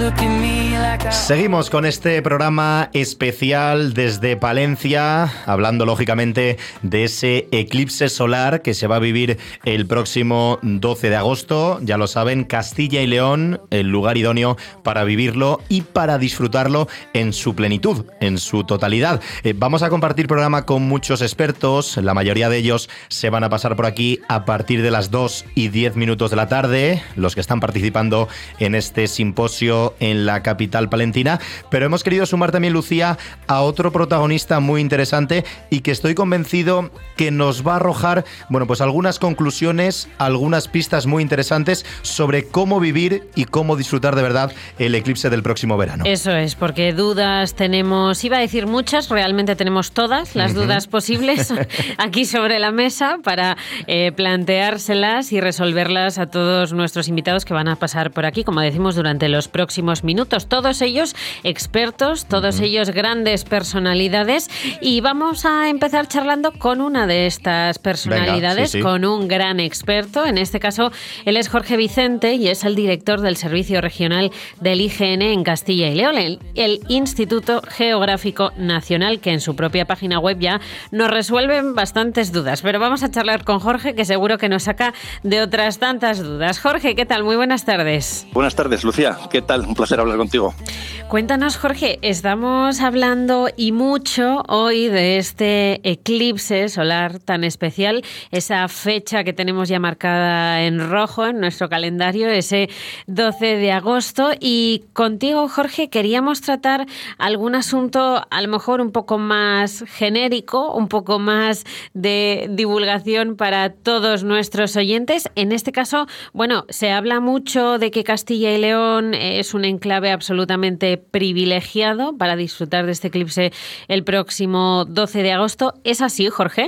Seguimos con este programa especial desde Palencia, hablando lógicamente de ese eclipse solar que se va a vivir el próximo 12 de agosto. Ya lo saben, Castilla y León, el lugar idóneo para vivirlo y para disfrutarlo en su plenitud, en su totalidad. Vamos a compartir programa con muchos expertos, la mayoría de ellos se van a pasar por aquí a partir de las 2:10 de la tarde, los que están participando en este simposio en la capital palentina, pero hemos querido sumar también, Lucía, a otro protagonista muy interesante y que estoy convencido que nos va a arrojar, bueno, pues algunas conclusiones, algunas pistas muy interesantes sobre cómo vivir y cómo disfrutar de verdad el eclipse del próximo verano. Eso es, porque dudas tenemos, iba a decir muchas, realmente tenemos todas las dudas posibles aquí sobre la mesa para planteárselas y resolverlas a todos nuestros invitados que van a pasar por aquí, como decimos, durante los próximos minutos. Todos ellos expertos, todos ellos grandes personalidades, y vamos a empezar charlando con una de estas personalidades. Venga, sí. Con un gran experto. En este caso, él es Jorge Vicente y es el director del Servicio Regional del IGN en Castilla y León, el Instituto Geográfico Nacional, que en su propia página web ya nos resuelven bastantes dudas. Pero vamos a charlar con Jorge, que seguro que nos saca de otras tantas dudas. Jorge, ¿qué tal? Muy buenas tardes. Buenas tardes, Lucía. ¿Qué tal? Un placer hablar contigo. Cuéntanos, Jorge, estamos hablando y mucho hoy de este eclipse solar tan especial, esa fecha que tenemos ya marcada en rojo en nuestro calendario, ese 12 de agosto. Y contigo, Jorge, queríamos tratar algún asunto a lo mejor un poco más genérico, un poco más de divulgación para todos nuestros oyentes. En este caso, bueno, se habla mucho de que Castilla y León es un enclave absolutamente privilegiado para disfrutar de este eclipse el próximo 12 de agosto. ¿Es así, Jorge?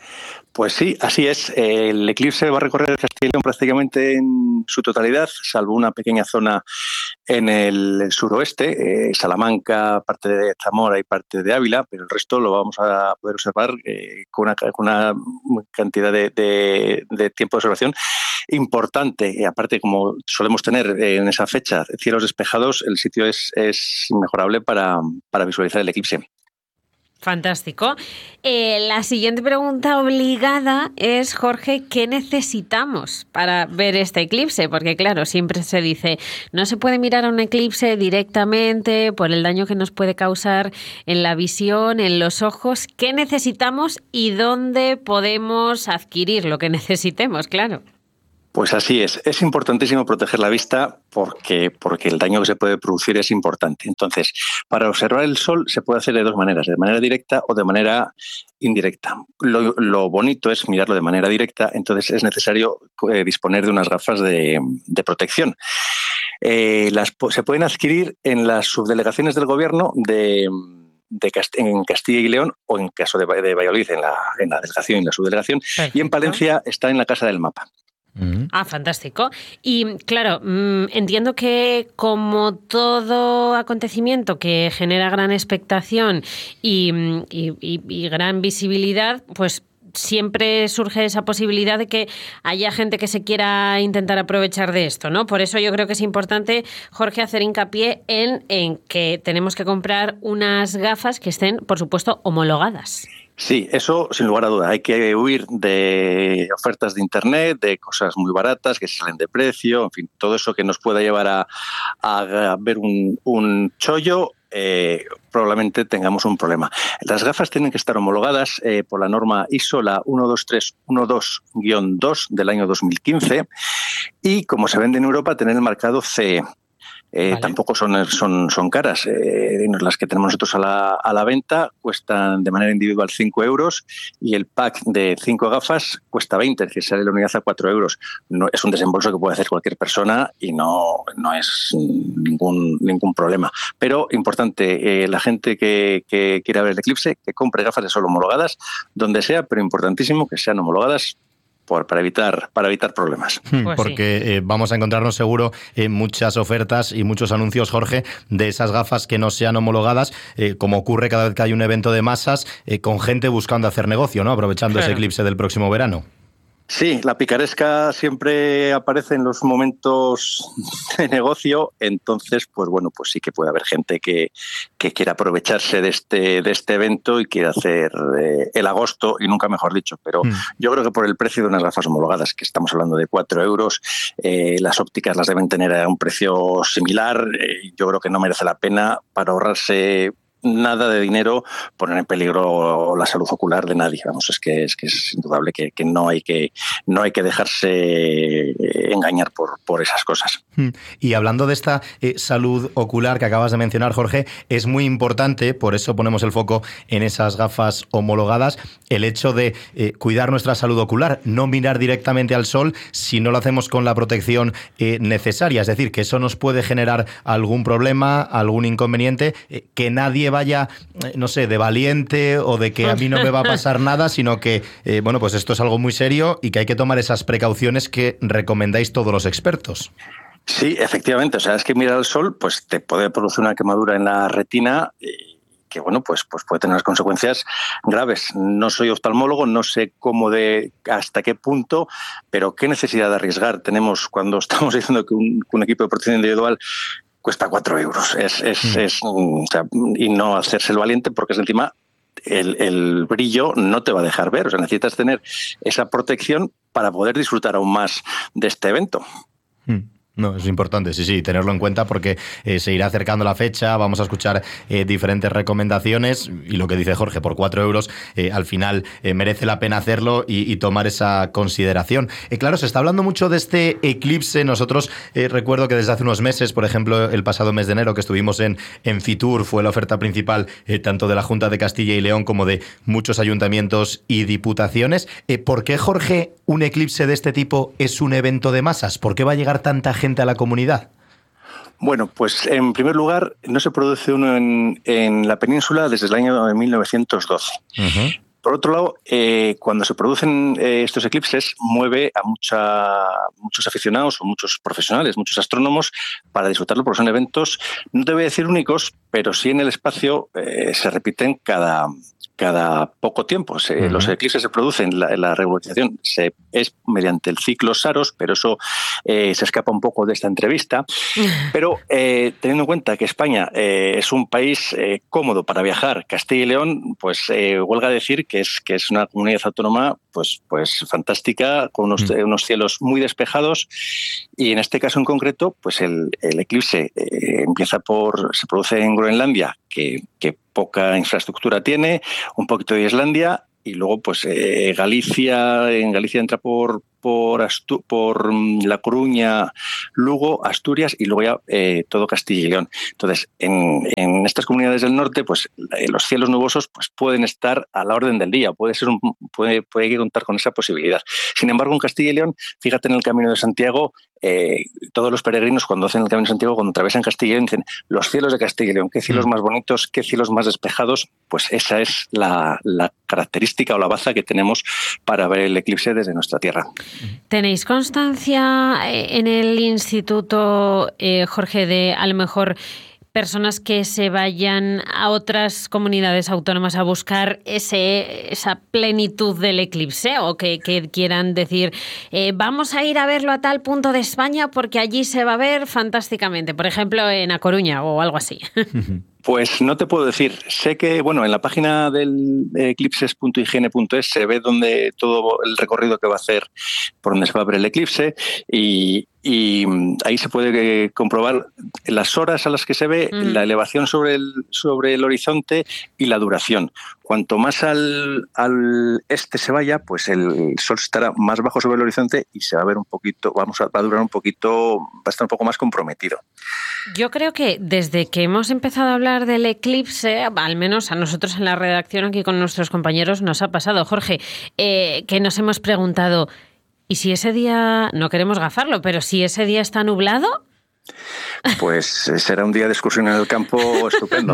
Pues sí, así es. El eclipse va a recorrer Castilla y León prácticamente en su totalidad, salvo una pequeña zona en el suroeste, Salamanca, parte de Zamora y parte de Ávila, pero el resto lo vamos a poder observar con una cantidad de tiempo de observación importante. Y aparte, como solemos tener en esa fecha cielos despejados, el sitio es inmejorable para visualizar el eclipse. Fantástico. La siguiente pregunta obligada es, Jorge, ¿qué necesitamos para ver este eclipse? Porque claro, siempre se dice, no se puede mirar a un eclipse directamente por el daño que nos puede causar en la visión, en los ojos. ¿Qué necesitamos y dónde podemos adquirir lo que necesitemos? Claro. Pues así es. Es importantísimo proteger la vista porque el daño que se puede producir es importante. Entonces, para observar el sol se puede hacer de dos maneras, de manera directa o de manera indirecta. Lo bonito es mirarlo de manera directa, entonces es necesario disponer de unas gafas de protección. Se pueden adquirir en las subdelegaciones del gobierno en Castilla y León, o en caso de Valladolid en la delegación y en la subdelegación. Perfecto. Y en Palencia está en la Casa del Mapa. Ah, fantástico. Y claro, entiendo que como todo acontecimiento que genera gran expectación y gran visibilidad, pues siempre surge esa posibilidad de que haya gente que se quiera intentar aprovechar de esto, ¿no? Por eso yo creo que es importante, Jorge, hacer hincapié en que tenemos que comprar unas gafas que estén, por supuesto, homologadas. Sí, eso sin lugar a duda. Hay que huir de ofertas de Internet, de cosas muy baratas que salen de precio, en fin, todo eso que nos pueda llevar a ver un chollo. Probablemente tengamos un problema. Las gafas tienen que estar homologadas por la norma ISO, la 12312-2 del año 2015, y como se vende en Europa, tener el marcado CE. Vale. Tampoco son caras. Las que tenemos nosotros a la venta cuestan de manera individual 5 euros y el pack de 5 gafas cuesta 20, es decir, sale la unidad a 4 euros. No, es un desembolso que puede hacer cualquier persona y no es ningún problema. Pero importante, la gente que quiera ver el eclipse, que compre gafas de sol homologadas, donde sea, pero importantísimo que sean homologadas para evitar problemas. Pues porque sí. Vamos a encontrarnos seguro muchas ofertas y muchos anuncios, Jorge, de esas gafas que no sean homologadas, como ocurre cada vez que hay un evento de masas, con gente buscando hacer negocio, ¿no? Aprovechando ese eclipse del próximo verano. Sí, la picaresca siempre aparece en los momentos de negocio, entonces, pues bueno, pues sí que puede haber gente que quiera aprovecharse de este evento y quiera hacer el agosto, y nunca mejor dicho, pero yo creo que por el precio de unas gafas homologadas, que estamos hablando de 4 euros, las ópticas las deben tener a un precio similar, yo creo que no merece la pena para ahorrarse nada de dinero poner en peligro la salud ocular de nadie. Vamos, es que es indudable que no hay que dejarse engañar por esas cosas. Y hablando de esta salud ocular que acabas de mencionar, Jorge, es muy importante, por eso ponemos el foco en esas gafas homologadas, el hecho de cuidar nuestra salud ocular, no mirar directamente al sol si no lo hacemos con la protección necesaria. Es decir, que eso nos puede generar algún problema, algún inconveniente, que nadie vaya, no sé, de valiente o de que a mí no me va a pasar nada, sino que, bueno, pues esto es algo muy serio y que hay que tomar esas precauciones que recomendáis todos los expertos. Sí, efectivamente. O sea, es que mirar al sol pues te puede producir una quemadura en la retina que, bueno, pues puede tener unas consecuencias graves. No soy oftalmólogo, no sé hasta qué punto, pero qué necesidad de arriesgar tenemos cuando estamos diciendo que un equipo de protección individual cuesta 4 euros. O sea, y no hacerse el valiente, porque es encima el brillo no te va a dejar ver. O sea, necesitas tener esa protección para poder disfrutar aún más de este evento. No, es importante, sí, tenerlo en cuenta porque se irá acercando la fecha, vamos a escuchar diferentes recomendaciones y lo que dice Jorge, por 4 euros al final merece la pena hacerlo y tomar esa consideración. Claro, se está hablando mucho de este eclipse. Nosotros recuerdo que desde hace unos meses, por ejemplo, el pasado mes de enero que estuvimos en Fitur, fue la oferta principal tanto de la Junta de Castilla y León como de muchos ayuntamientos y diputaciones. ¿Por qué, Jorge, un eclipse de este tipo es un evento de masas? ¿Por qué va a llegar tanta gente a la comunidad? Bueno, pues en primer lugar, no se produce uno en la península desde el año 1912. Uh-huh. Por otro lado, cuando se producen estos eclipses, mueve a muchos aficionados o muchos profesionales, muchos astrónomos, para disfrutarlo, porque son eventos, no te voy a decir únicos, pero sí en el espacio se repiten cada poco tiempo. Los eclipses se producen, la regularización es mediante el ciclo Saros, pero eso se escapa un poco de esta entrevista. Pero teniendo en cuenta que España es un país cómodo para viajar, Castilla y León, pues huelga decir que es una comunidad autónoma pues fantástica, con unos cielos muy despejados, y en este caso en concreto, pues el eclipse se produce en Groenlandia, que poca infraestructura tiene, un poquito de Islandia, y luego pues en Galicia entra por La Coruña, Lugo, Asturias y luego ya todo Castilla y León. Entonces, en estas comunidades del norte, pues los cielos nubosos pues pueden estar a la orden del día, puede que contar con esa posibilidad. Sin embargo, en Castilla y León, fíjate en el Camino de Santiago, todos los peregrinos cuando hacen el Camino de Santiago, cuando atravesan Castilla y León, dicen: los cielos de Castilla y León, qué cielos más bonitos, qué cielos más despejados. Pues esa es la característica o la baza que tenemos para ver el eclipse desde nuestra tierra. ¿Tenéis constancia en el instituto, Jorge, de a lo mejor personas que se vayan a otras comunidades autónomas a buscar esa plenitud del eclipse, o que quieran decir vamos a ir a verlo a tal punto de España porque allí se va a ver fantásticamente, por ejemplo en A Coruña o algo así? Pues no te puedo decir. Sé que, bueno, en la página del eclipses.ign.es se ve todo el recorrido que va a hacer por donde se va a ver el eclipse, y ahí se puede comprobar las horas a las que se ve, la elevación sobre el horizonte y la duración. Cuanto más al este se vaya, pues el sol estará más bajo sobre el horizonte y se va a ver un poquito, va a durar un poquito, va a estar un poco más comprometido. Yo creo que desde que hemos empezado a hablar del eclipse, al menos a nosotros en la redacción aquí con nuestros compañeros nos ha pasado, Jorge, que nos hemos preguntado: ¿y si ese día, no queremos gafarlo, pero si ese día está nublado? Pues será un día de excursión en el campo estupendo.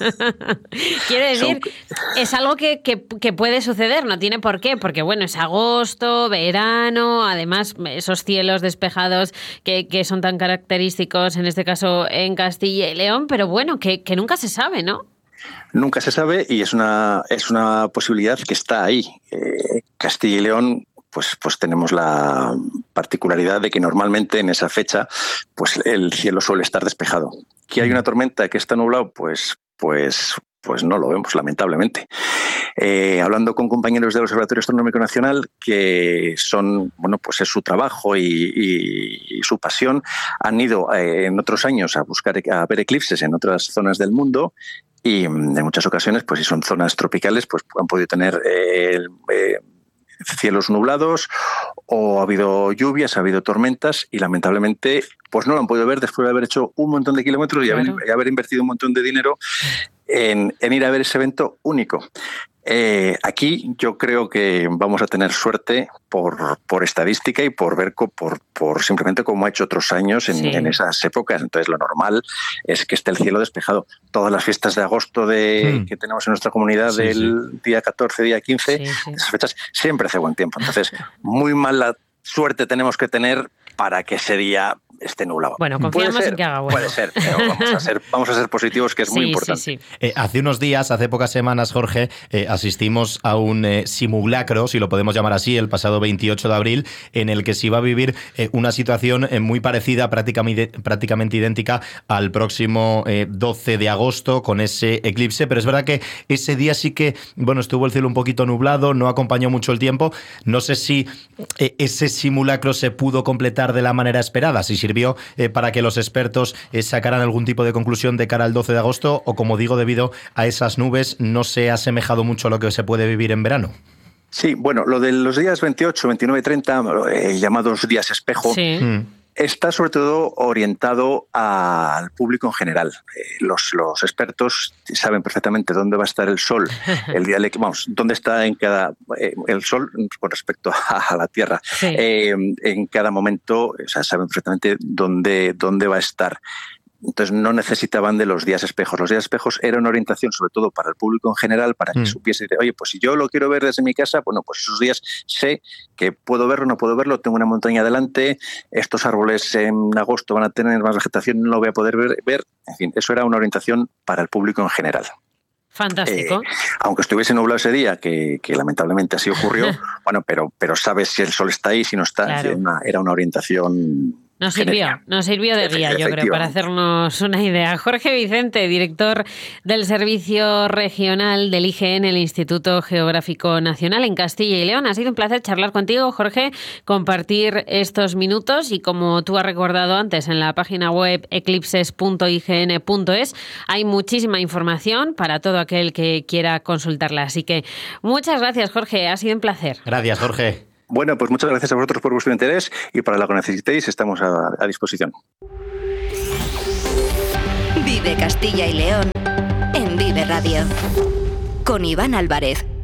Quiere decir, es algo que puede suceder, no tiene por qué, porque bueno, es agosto, verano, además esos cielos despejados que son tan característicos, en este caso en Castilla y León, pero bueno, que nunca se sabe, ¿no? Nunca se sabe, y es una posibilidad que está ahí. Castilla y León, pues tenemos la particularidad de que normalmente en esa fecha pues el cielo suele estar despejado. ¿Que hay una tormenta, que está nublado? Pues no lo vemos, lamentablemente. Hablando con compañeros del Observatorio Astronómico Nacional, que son, pues es su trabajo y su pasión, han ido en otros años a ver eclipses en otras zonas del mundo, y en muchas ocasiones, pues si son zonas tropicales, pues han podido tener cielos nublados, o ha habido lluvias, ha habido tormentas, y lamentablemente pues no lo han podido ver después de haber hecho un montón de kilómetros y haber invertido un montón de dinero en ir a ver ese evento único. Aquí yo creo que vamos a tener suerte por estadística y por ver por simplemente como ha hecho otros años en esas épocas. Entonces lo normal es que esté el cielo despejado. Todas las fiestas de agosto que tenemos en nuestra comunidad, del día 14, día 15, esas fechas siempre hace buen tiempo. Entonces muy mala suerte tenemos que tener para que ese día esté nublado. Bueno, confiamos en que haga bueno. Puede ser, pero vamos a ser positivos, que es muy importante. Hace unos días, hace pocas semanas, Jorge, asistimos a un simulacro, si lo podemos llamar así, el pasado 28 de abril, en el que se iba a vivir una situación muy parecida, prácticamente idéntica al próximo 12 de agosto, con ese eclipse, pero es verdad que ese día sí que, estuvo el cielo un poquito nublado, no acompañó mucho el tiempo. No sé si ese simulacro se pudo completar de la manera esperada, si sirvió para que los expertos sacaran algún tipo de conclusión de cara al 12 de agosto, o, como digo, debido a esas nubes, no se ha asemejado mucho a lo que se puede vivir en verano. Sí, lo de los días 28, 29 y 30, llamados días espejo, está sobre todo orientado al público en general. Los expertos saben perfectamente dónde va a estar el sol, el día dónde está el sol con respecto a la Tierra. En cada momento, saben perfectamente dónde va a estar. Entonces no necesitaban de los días espejos. Los días espejos eran una orientación sobre todo para el público en general, para que supiese, oye, pues si yo lo quiero ver desde mi casa, pues esos días sé que puedo verlo, no puedo verlo, tengo una montaña delante, estos árboles en agosto van a tener más vegetación, no lo voy a poder ver. En fin, eso era una orientación para el público en general. Fantástico. Aunque estuviese nublado ese día, que lamentablemente así ocurrió, pero sabes si el sol está ahí, si no está. Claro. Era una orientación. Nos sirvió de guía, yo creo, para hacernos una idea. Jorge Vicente, director del Servicio Regional del IGN, el Instituto Geográfico Nacional en Castilla y León. Ha sido un placer charlar contigo, Jorge, compartir estos minutos, y como tú has recordado antes, en la página web eclipses.ign.es hay muchísima información para todo aquel que quiera consultarla. Así que muchas gracias, Jorge, ha sido un placer. Gracias, Jorge. Bueno, pues muchas gracias a vosotros por vuestro interés, y para lo que necesitéis estamos a disposición. Vive Castilla y León en Vive Radio con Iván Álvarez.